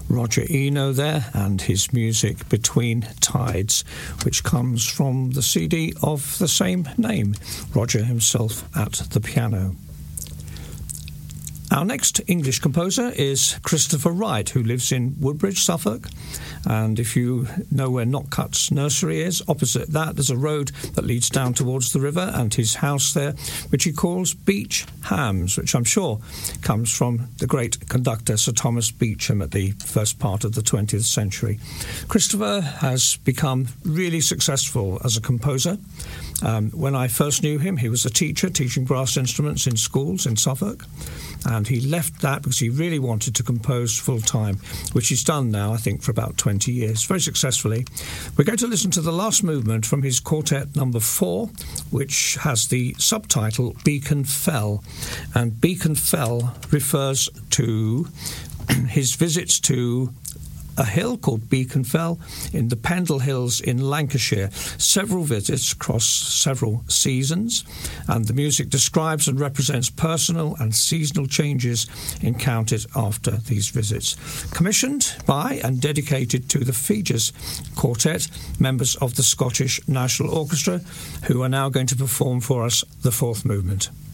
Roger Eno there, and his music Between Tides, which comes from the CD of the same name, Roger himself at the piano. Our next English composer is Christopher Wright, who lives in Woodbridge, Suffolk. And if you know where Knockcuts Nursery is, opposite that there's a road that leads down towards the river, and his house there, which he calls Beach Hams, which I'm sure comes from the great conductor Sir Thomas Beecham at the first part of the 20th century. Christopher has become really successful as a composer. When I first knew him, he was a teacher teaching brass instruments in schools in Suffolk, and he left that because he really wanted to compose full-time, which he's done now, I think, for about 20 years, very successfully. We're going to listen to the last movement from his Quartet number 4, which has the subtitle Beacon Fell, and Beacon Fell refers to his visits to a hill called Beacon Fell in the Pendle Hills in Lancashire. Several visits across several seasons, and the music describes and represents personal and seasonal changes encountered after these visits. Commissioned by and dedicated to the Fegers Quartet, members of the Scottish National Orchestra, who are now going to perform for us the fourth movement.